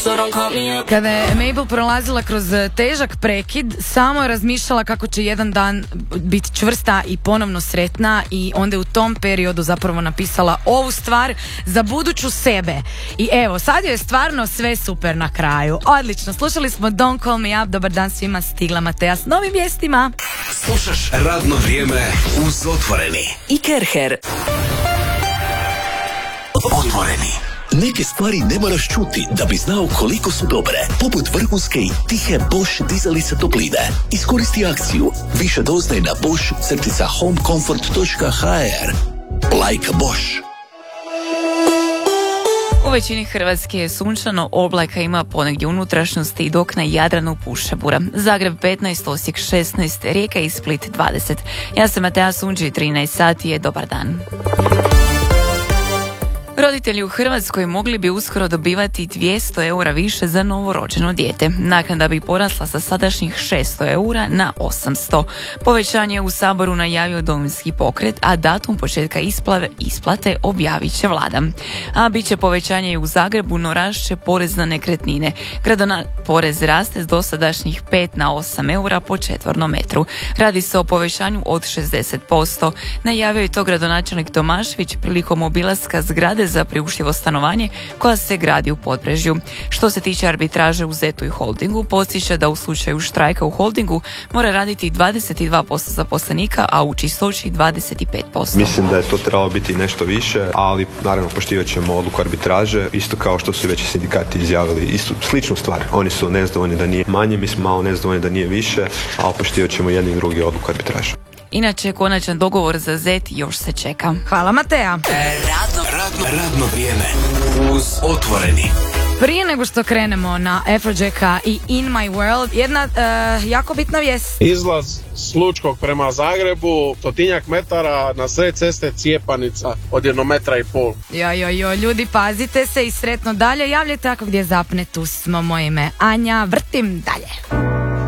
Kada je Mabel prolazila kroz težak prekid, samo je razmišljala kako će jedan dan biti čvrsta i ponovno sretna, i onda je u tom periodu zapravo napisala ovu stvar za buduću sebe. I evo, sad je stvarno sve super na kraju. Odlično, slušali smo Don't Call Me Up. Dobar dan svima, stigla Matea s novim vijestima. Slušaš Radno vrijeme uz Otvoreni i Kerher. Otvoreni. Neke stvari ne moraš čuti da bi znao koliko su dobre, poput vrhunske i tihe Bosch dizalice topline. Iskoristi akciju, više doznaj na bosch-homecomfort.hr. Like Bosch. U većini Hrvatske je sunčano, oblaka ima ponegdje unutrašnjosti, dok na Jadranu puše bura. Zagreb 15, Osijek 16, Rijeka i Split 20. Ja sam Matea Sunđi, 13 sati je, dobar dan. Roditelji u Hrvatskoj mogli bi uskoro dobivati 200 eura više za novorođeno dijete. Naknada bi porasla sa sadašnjih 600 eura na 800. Povećanje u Saboru najavio Domovinski pokret, a datum početka isplate objavit će vlada. A bit će povećanje i u Zagrebu, no rašće porez na nekretnine. Porez raste s dosadašnjih 5 na 8 eura po četvornom metru. Radi se o povećanju od 60%. Najavio je to gradonačelnik Tomašević prilikom obilaska zgrade za priuštivo stanovanje koja se gradi u Podbrežju. Što se tiče arbitraže u ZET-u i Holdingu, podsjeća da u slučaju štrajka u Holdingu mora raditi 22% zaposlenika, a u Čistoći 25%. Mislim da je to trebalo biti nešto više, ali naravno poštivat ćemo odluku arbitraže, isto kao što su već i sindikati izjavili istu sličnu stvar. Oni su nezadovoljni da nije manje, mi smo malo nezadovoljni da nije više, ali poštivat ćemo jedni i drugi odluku arbitraže. Inače, konačan dogovor za ZET još se čeka. Hvala Matea. Radno vrijeme uz Otvoreni. Prije nego što krenemo na Afrojacka i In My World, jedna jako bitna vijest. Izlaz s Lučkog prema Zagrebu, 100 metara na sred ceste Cijepanica od 1,5 metra. Jo, ljudi, pazite se i sretno dalje. Javljajte ako gdje zapne, tu smo. Moje ime Anja, vrtim dalje.